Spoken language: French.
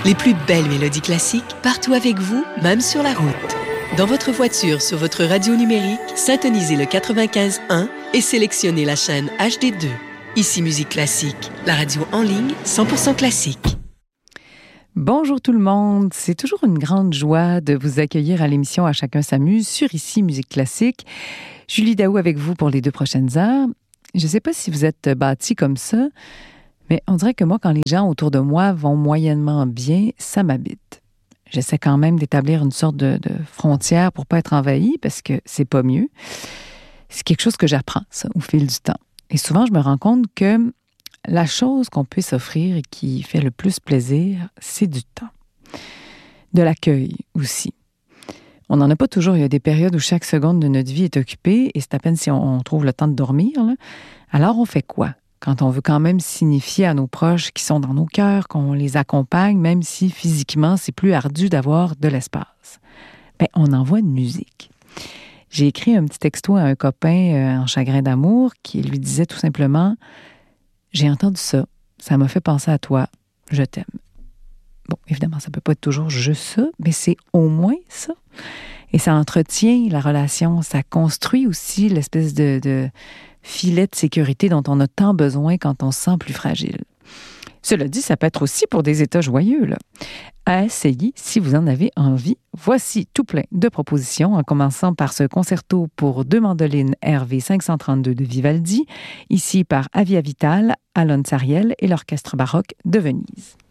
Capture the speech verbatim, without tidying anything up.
Les plus belles mélodies classiques, partout avec vous, même sur la route. Dans votre voiture, sur votre radio numérique, syntonisez le quatre-vingt-quinze un et sélectionnez la chaîne H D deux. Ici Musique Classique, la radio en ligne cent pour cent classique. Bonjour tout le monde, c'est toujours une grande joie de vous accueillir à l'émission À chacun s'amuse sur Ici Musique Classique. Julie Daou avec vous pour les deux prochaines heures. Je ne sais pas si vous êtes bâtis comme ça, mais on dirait que moi, quand les gens autour de moi vont moyennement bien, ça m'habite. J'essaie quand même d'établir une sorte de, de frontière pour ne pas être envahie, parce que c'est pas mieux. C'est quelque chose que j'apprends, ça, au fil du temps. Et souvent, je me rends compte que la chose qu'on peut s'offrir et qui fait le plus plaisir, c'est du temps. De l'accueil aussi. On n'en a pas toujours. Il y a des périodes où chaque seconde de notre vie est occupée et c'est à peine si on, on trouve le temps de dormir, là. Alors, on fait quoi quand on veut quand même signifier à nos proches qui sont dans nos cœurs qu'on les accompagne, même si physiquement, c'est plus ardu d'avoir de l'espace? Bien, on envoie une musique. J'ai écrit un petit texto à un copain euh, en chagrin d'amour qui lui disait tout simplement « J'ai entendu ça, ça m'a fait penser à toi, je t'aime. » Bon, évidemment, ça peut pas être toujours juste ça, mais c'est au moins ça. Et ça entretient la relation, ça construit aussi l'espèce de, de filet de sécurité dont on a tant besoin quand on se sent plus fragile. Cela dit, ça peut être aussi pour des états joyeux, là. À essayer si vous en avez envie. Voici tout plein de propositions, en commençant par ce concerto pour deux mandolines R V cinq cent trente-deux de Vivaldi, ici par Avia Vital, Alon Sariel et l'Orchestre baroque de Venise.